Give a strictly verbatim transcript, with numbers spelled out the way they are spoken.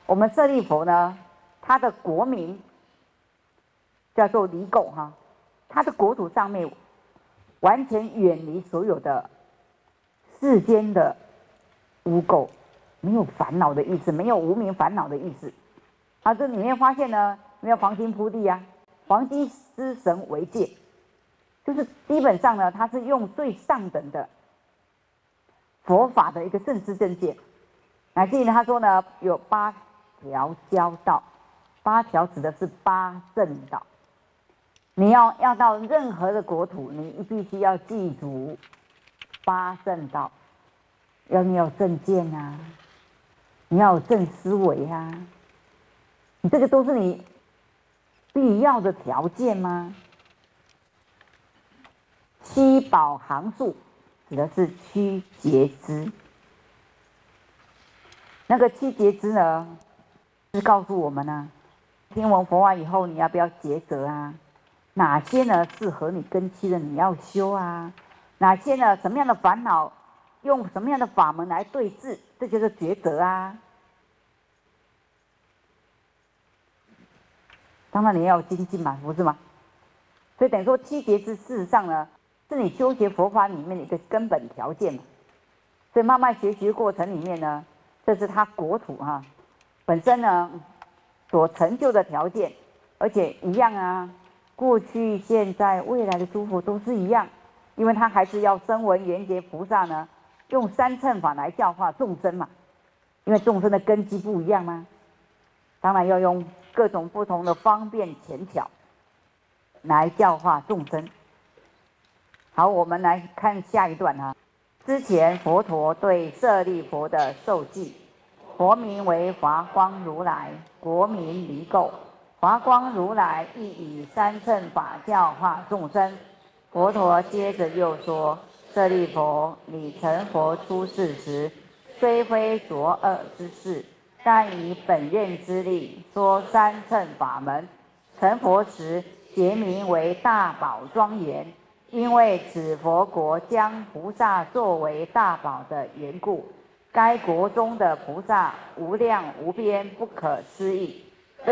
我们舍利佛呢，他的国名叫做离垢哈，他的国土上面完全远离所有的世间的污垢，没有烦恼的意思，没有无明烦恼的意思。啊，这里面发现呢，没有黄金铺地啊，黄金之神为界，就是基本上呢，它是用最上等的佛法的一个正知正见。乃至于他说呢，有八条交道，八条指的是八正道。你要要到任何的国土，你必须要记住八正道，要你有正见啊，你要有正思维啊，你这个都是你必要的条件吗？七宝行数指的是七节支。那个七节支呢，是告诉我们呢、啊，听闻佛法以后，你要不要抉择啊？哪些呢适合你根器的，你要修啊？哪些呢什么样的烦恼，用什么样的法门来对治，这就是抉择啊。当然你要有精进嘛，不是吗？所以等于说七节支事实上呢，是你修学佛法里面的一个根本条件嘛。所以慢慢学习过程里面呢，这是他国土哈、啊、本身呢所成就的条件，而且一样啊，过去、现在、未来的诸佛都是一样，因为他还是要声闻缘觉菩萨呢，用三乘法来教化众生嘛，因为众生的根基不一样嘛，当然要用各种不同的方便浅巧来教化众生。好，我们来看下一段哈、啊。之前佛陀对舍利佛的授记，佛名为华光如来，国名离垢。华光如来亦以三乘法教化众生。佛陀接着又说：舍利佛，你成佛出世时，虽非作恶之事，但以本愿之力说三乘法门。成佛时结名为大宝庄严。因为此佛国将菩萨作为大宝的缘故，该国中的菩萨无量无边不可思议，